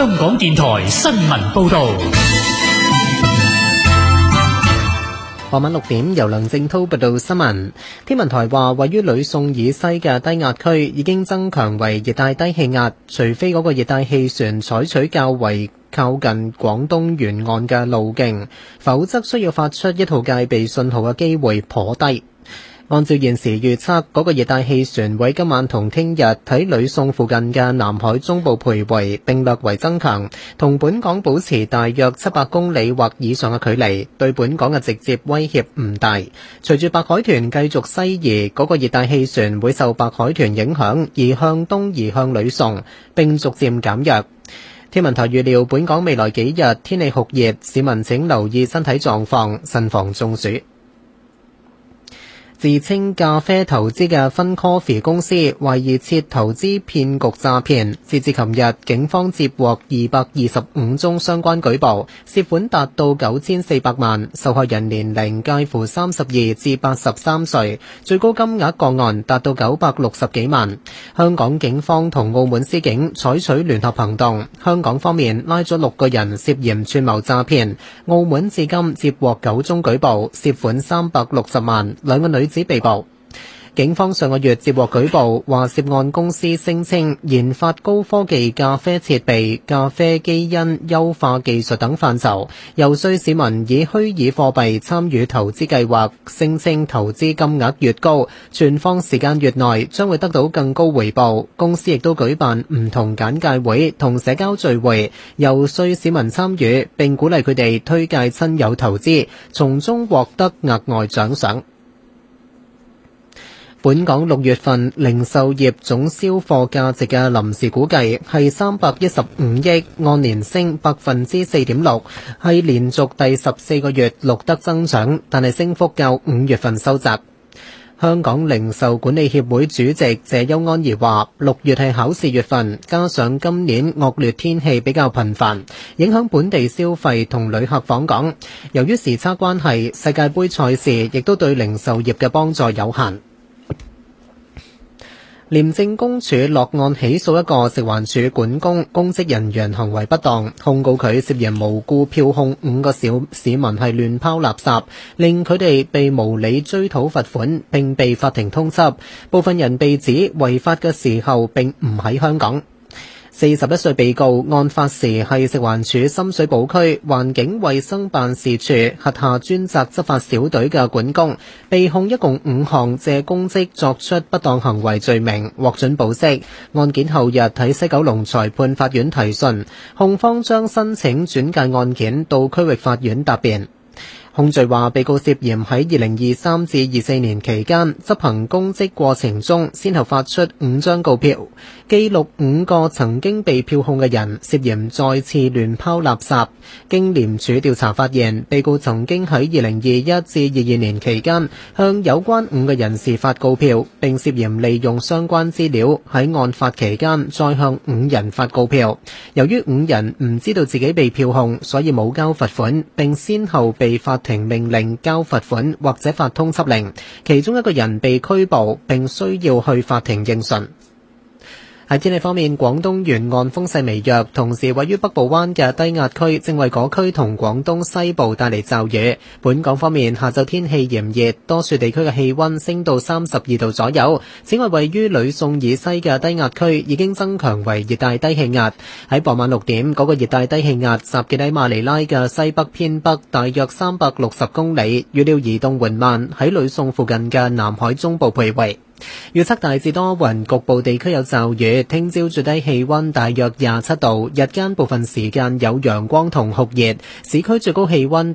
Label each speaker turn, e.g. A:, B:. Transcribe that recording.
A: 香港電台新聞報道。
B: 傍晚6點，由梁正濤報道新聞。天文台話，位於呂宋以西嘅低壓區已經增強為熱帶低氣壓，除非嗰個熱帶氣旋採取較為靠近廣東沿岸嘅路徑，否則需要發出一號戒備信號嘅機會頗低。按照現時預測，嗰個熱帶氣旋會今晚同聽日喺呂宋附近嘅南海中部徘徊，並略為增強，同本港保持大約700公里或以上嘅距離，對本港嘅直接威脅唔大。隨住白海豚繼續西移，嗰個熱帶氣旋會受白海豚影響而向東移向呂宋，並逐漸減弱。天文台預料本港未來幾日天氣酷熱，市民請留意身體狀況，慎防中暑。自稱咖啡投資嘅 FunCoffee 公司懷疑設投資騙局詐騙，截至琴日，警方接獲225宗相關舉報，涉款達到9400萬，受害人年齡介乎32至83歲，最高金額個案達到960幾萬。香港警方同澳門司警採取聯合行動，香港方面拉咗6個人涉嫌串謀詐騙，澳門至今接獲9宗舉報，涉款360萬，2個女子被捕。警方上個月接獲舉報，話涉案公司聲稱研發高科技咖啡設備、咖啡基因優化技術等範疇，遊說市民以虛擬貨幣參與投資計劃，聲稱投資金額越高，存放時間越耐，將會得到更高回報。公司亦都舉辦唔同簡介會同社交聚會，遊說市民參與，並鼓勵佢哋推介親友投資，從中獲得額外獎賞。本港6月份零售業總銷貨價值嘅臨時估計係315億，按年升4.6%，係連續第14個月錄得增長，但係升幅較5月份收窄。香港零售管理協會主席謝邱安儀話，6月係考試月份，加上今年惡劣天氣比較頻繁，影響本地消費同旅客訪港。由於時差關係，世界盃賽事亦都對零售業嘅幫助有限。廉政公署落案起訴一個食環署管工公職人員行為不當，控告佢涉嫌無故票控5個市民係亂拋垃圾，令佢哋被無理追討罰款，並被法庭通緝。部分人被指違法嘅時候並唔喺香港。41歲被告案發時係食環署深水埗區環境衛生辦事處轄下專責執法小隊嘅管工，被控一共5項借公職作出不當行為罪名，獲准保釋。案件後日喺西九龍裁判法院提訊，控方將申請轉介案件到區域法院答辯。控罪話，被告涉嫌喺2023至24年期間執行公職過程中，先後發出5張告票，記錄5個曾經被票控嘅人涉嫌再次亂拋垃圾。經廉署調查發現，被告曾經喺2021至22年期間向有關5個人士發告票，並涉嫌利用相關資料喺案發期間再向5人發告票。由於5人唔知道自己被票控，所以冇交罰款，並先後被法庭命令交罰款或者發通緝令，其中一個人被拘捕，並需要去法庭應訊。喺天氣方面，廣東沿岸風勢微弱，同時位於北部灣嘅低壓區正為嗰區同廣東西部帶嚟驟雨。本港方面，下晝天氣炎熱，多數地區嘅氣溫升到32度左右。此外，位於呂宋以西嘅低壓區已經增強為熱帶低氣壓。喺傍晚6點，嗰個熱帶低氣壓集結喺馬尼拉嘅西北偏北大約360公里，預料移動緩慢，喺呂宋附近嘅南海中部徘徊。預測大致多雲，局部地區有驟雨。聽朝最低氣溫大約27度，日間部分時間有陽光同酷熱，市區最高氣溫